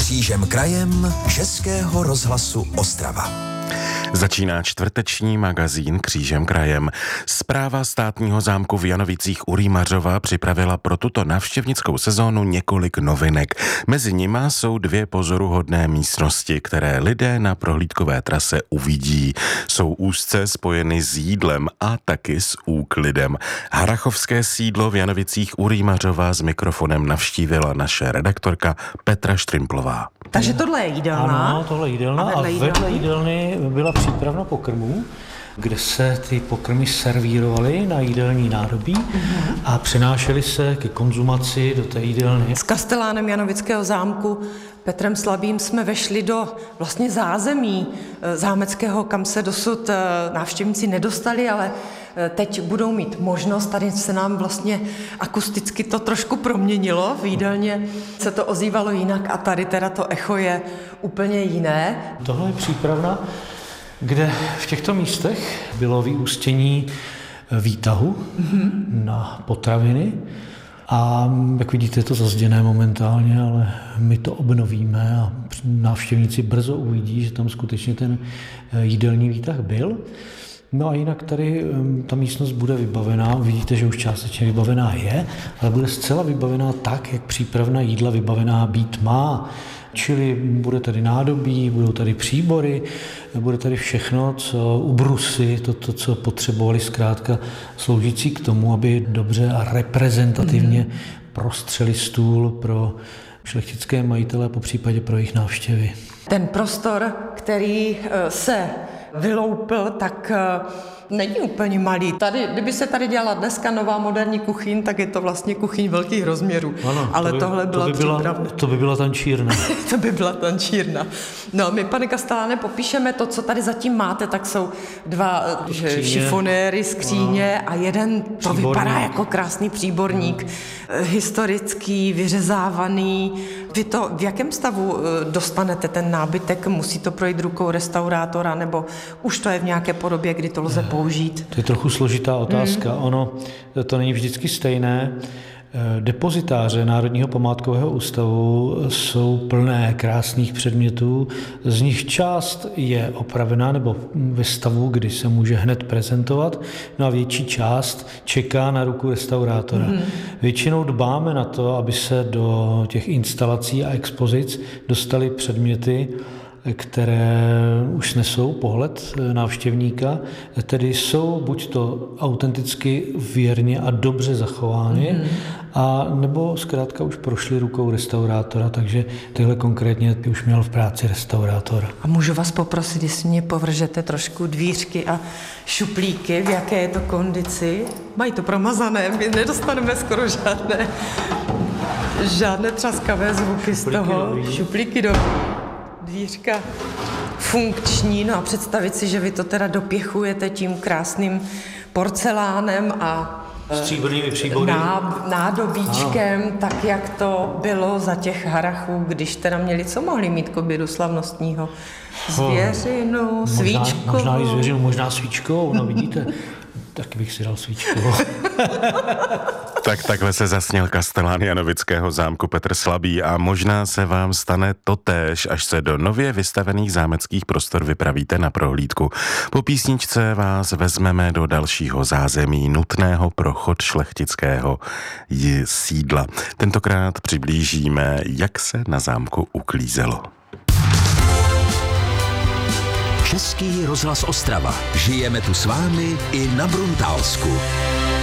křížem krajem Českého rozhlasu Ostrava. Začíná čtvrteční magazín Křížem krajem. Správa státního zámku v Janovicích u Rýmařova připravila pro tuto návštěvnickou sezónu několik novinek. Mezi nima jsou dvě pozoruhodné místnosti, které lidé na prohlídkové trase uvidí. Jsou úzce spojeny s jídlem a taky s úklidem. Harrachovské sídlo v Janovicích u Rýmařova s mikrofonem navštívila naše redaktorka Petra Štrimplová. Takže tohle je jídelna. Ano, tohle je jídelna a vedle jídelny byla přípravna pokrmů, kde se ty pokrmy servírovaly na jídelní nádobí a přenášely se ke konzumaci do té jídelny. S kastelánem Janovického zámku Petrem Slabým jsme vešli do vlastně zázemí zámeckého, kam se dosud návštěvníci nedostali, ale teď budou mít možnost. Tady se nám vlastně akusticky to trošku proměnilo. V jídelně se to ozývalo jinak a tady teda to echo je úplně jiné. Tohle je přípravna, kde v těchto místech bylo vyústění výtahu na potraviny. A jak vidíte, je to zazděné momentálně, ale my to obnovíme a návštěvníci brzo uvidí, že tam skutečně ten jídelní výtah byl. No a jinak tady ta místnost bude vybavená, vidíte, že už částečně vybavená je, ale bude zcela vybavená tak, jak přípravna jídla vybavená být má. Čili bude tady nádobí, budou tady příbory, bude tady všechno, co ubrusy, to, co potřebovali zkrátka sloužící k tomu, aby dobře a reprezentativně prostřeli stůl pro šlechtické majitele, popřípadě pro jejich návštěvy. Ten prostor, který se vyloupil, tak není úplně malý. Tady, kdyby se tady dělala dneska nová moderní kuchyň, tak je to vlastně kuchyň velkých rozměrů. Ano, ale tohle byla přípravna. To by byla tančírna. To by byla tančírna. No, my, pane kasteláne, popíšeme to, co tady zatím máte, tak jsou dva šifonéry, skříně a jeden, to vypadá jako krásný příborník, historický, vyřezávaný. Vy to v jakém stavu dostanete ten nábytek? Musí to projít rukou restaurátora, nebo už to je v nějaké podobě, kdy to lze použít? To je trochu složitá otázka. Ono to není vždycky stejné. Depozitáře Národního památkového ústavu jsou plné krásných předmětů, z nich část je opravená nebo ve stavu, kdy se může hned prezentovat, no a větší část čeká na ruku restaurátora. Většinou dbáme na to, aby se do těch instalací a expozic dostaly předměty, které už nesou pohled návštěvníka, tedy jsou buď to autenticky věrně a dobře zachovány, a nebo zkrátka už prošly rukou restaurátora, takže tyhle konkrétně už měl v práci restaurátor. A můžu vás poprosit, jestli mě povržete trošku dvířky a šuplíky, v jaké je to kondici? Mají to promazané, my nedostaneme skoro žádné třaskavé zvuky z toho. Šuplíky do dvířka funkční, no a představit si, že vy to teda dopěchujete tím krásným porcelánem a stříbrnými příbory. Nádobíčkem, tak jak to bylo za těch Harrachů, když teda měli, co mohli mít k obědu slavnostního? Zvěřinu, svíčkovou. Možná i zvěřinu, možná svíčkovou, no vidíte. Tak bych si dal svíčkovou. Tak takhle se zasněl kastelán Janovického zámku Petr Slabý a možná se vám stane totéž, až se do nově vystavených zámeckých prostor vypravíte na prohlídku. Po písničce vás vezmeme do dalšího zázemí nutného pro chod šlechtického sídla. Tentokrát přiblížíme, jak se na zámku uklízelo. Český rozhlas Ostrava. Žijeme tu s vámi i na Bruntálsku.